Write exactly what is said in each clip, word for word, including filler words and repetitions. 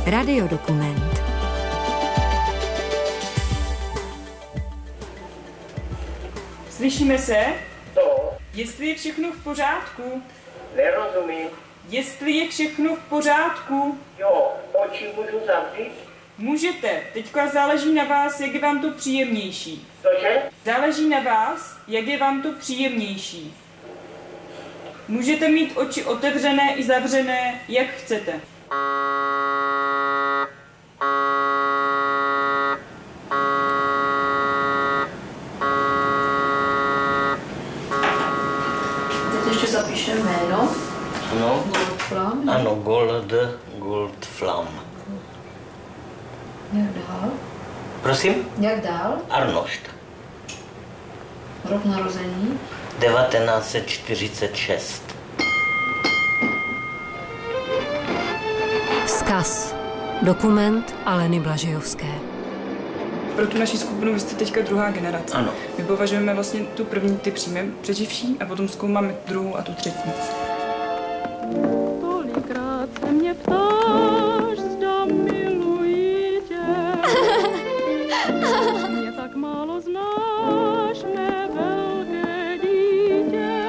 Radiodokument. Slyšíme se? To? Jestli je všechno v pořádku? Nerozumím. Jestli je všechno v pořádku? Jo, oči můžu zavřít? Můžete. Teďka záleží na vás, jak je vám to příjemnější. Cože? Záleží na vás, jak je vám to příjemnější. Můžete mít oči otevřené i zavřené, jak chcete. Teď ještě zapíšeme jméno. Ano, Goldflam. ano, Gold, Goldflam. Jak dál? Prosím? Jak dál? Arnošt. Rok narození. devatenáct set čtyřicet šest. Vzkaz. Dokument Aleny Blažejovské. Pro tu naši skupinu vy jste teďka druhá generace. Ano. My považujeme vlastně tu první, ty přijmeme přeživší a potom zkoumáme druhou a tu třetí. Tolikrát se mě ptáš, zda miluji tě. Mě tak málo znáš, mé velké dítě.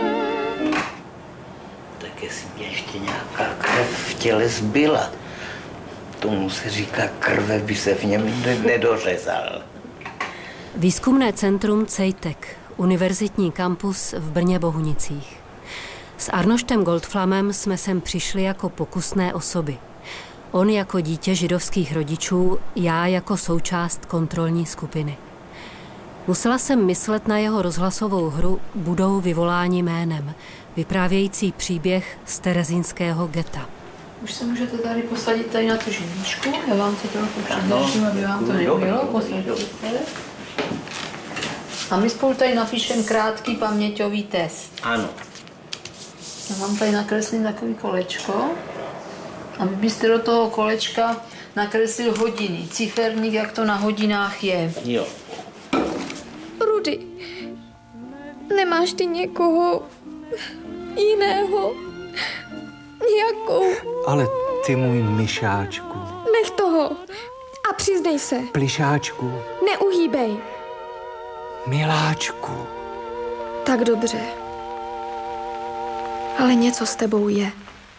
Tak jestli mě ještě nějaká krev v těle zbyla, tomu se říká krve by se v něm nedořezal. Výzkumné centrum CEJTEC, univerzitní kampus v Brně Bohunicích. S Arnoštem Goldflamem jsme sem přišli jako pokusné osoby. On jako dítě židovských rodičů, já jako součást kontrolní skupiny. Musela jsem myslet na jeho rozhlasovou hru Budou vyvoláni jménem, vyprávějící příběh z terezínského geta. Už se můžete tady posadit tady na tu židličku. Já vám si trochu přidržím, aby vám to nebylo. Posaďte se. A my spolu tady napíšeme krátký paměťový test. Ano. Já vám tady nakreslím takový kolečko. A vy byste do toho kolečka nakreslil hodiny. Ciferník, jak to na hodinách je. Jo. Rudy, nemáš ty někoho jiného? Nějakou? Ale ty můj myšáčku. Nech toho a přiznej se. Plišáčku. Neuhýbej. Miláčku. Tak dobře. Ale něco s tebou je.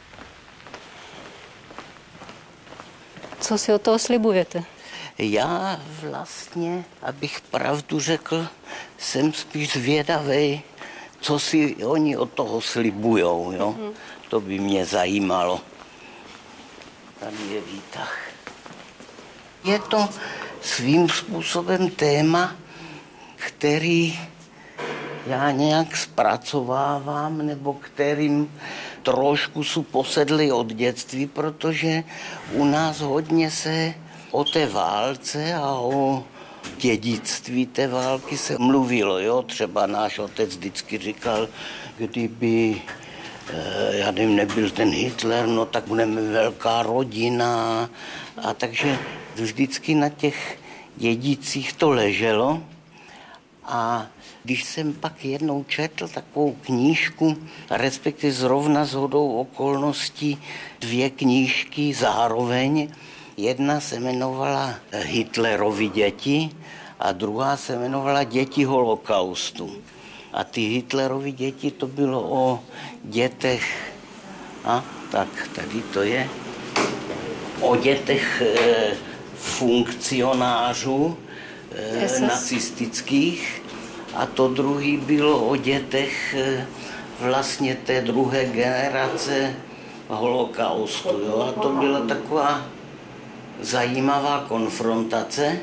Co si od toho slibujete? Já vlastně, abych pravdu řekl, jsem spíš zvědavej, co si oni od toho slibujou, jo? Mm-hmm. To by mě zajímalo. Tady je výtah. Je to svým způsobem téma, který já nějak zpracovávám, nebo kterým trošku jsou posedli od dětství, protože u nás hodně se o té válce a o dědictví té války se mluvilo. Jo? Třeba náš otec vždycky říkal, kdyby já nevím, nebyl ten Hitler, no tak budeme velká rodina. A takže vždycky na těch dědicích to leželo. A když jsem pak jednou četl takovou knížku, respektive zrovna shodou okolností dvě knížky zároveň, jedna se jmenovala Hitlerovi děti a druhá se jmenovala Děti holokaustu. A ty Hitlerovi děti, to bylo o dětech, a tak tady to je, o dětech e, funkcionářů e, nacistických, a to druhý bylo o dětech e, vlastně té druhé generace holokaustu. Jo? A to byla taková zajímavá konfrontace.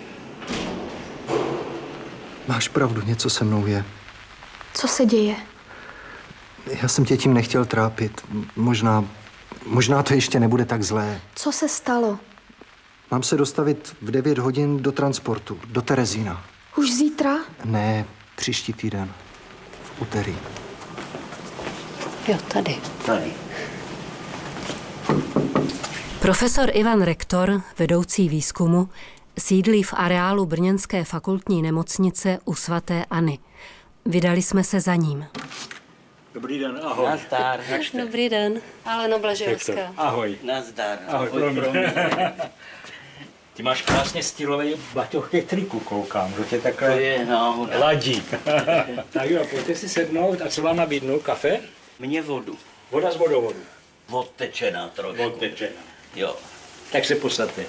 Máš pravdu, něco se mnou je. Co se děje? Já jsem tě tím nechtěl trápit. Možná, možná to ještě nebude tak zlé. Co se stalo? Mám se dostavit v devět hodin do transportu, do Terezína. Už zítra? Ne, příští týden. V úterý. Jo, tady. Tady. Profesor Ivan Rektor, vedoucí výzkumu, sídlí v areálu brněnské fakultní nemocnice u svaté Anny. Vydali jsme se za ním. Dobrý den, ahoj. Nazdar. Dobrý den. Alena Blažejovská. Ahoj. Nazdar. Ahoj, promiň. Ty máš krásně stylový baťoch ke triku, koukám, že tě takhle To je náhoda. ladí. Tak jo, pojďte si sednout a co vám nabídnu? Kafe? Mně vodu. Voda z vodovodu. Odtečená trošku. Odtečená. Jo. Tak se posaďte.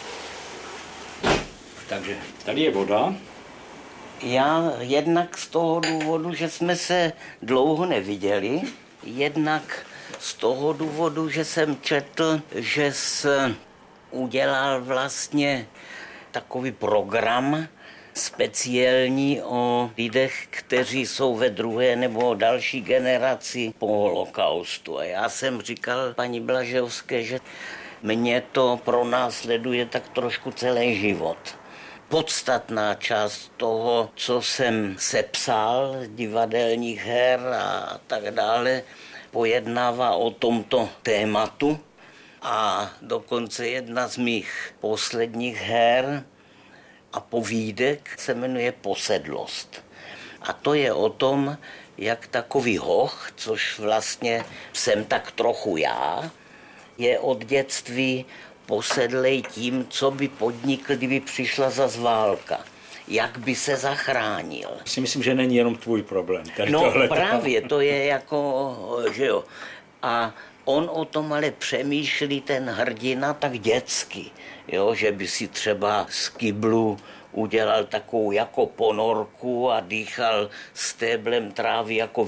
Takže tady je voda. Já jednak z toho důvodu, že jsme se dlouho neviděli, jednak z toho důvodu, že jsem četl, že jsi udělal vlastně takový program speciální o lidech, kteří jsou ve druhé nebo další generaci po holokaustu. A já jsem říkal paní Blažejovské, že mě to pronásleduje tak trošku celý život. Podstatná část toho, co jsem sepsal, divadelních her a tak dále, pojednává o tomto tématu. A dokonce jedna z mých posledních her a povídek se jmenuje Posedlost. A to je o tom, jak takový hoch, což vlastně jsem tak trochu já, je od dětství posedlej tím, co by podnikl, kdyby přišla zas válka. Jak by se zachránil. Si myslím, že není jenom tvůj problém. Tady No tohleto. právě, to je jako, že jo. A on o tom ale přemýšlí ten hrdina tak dětsky, jo, že by si třeba z kyblu udělal takovou jako ponorku a dýchal stéblem trávy jako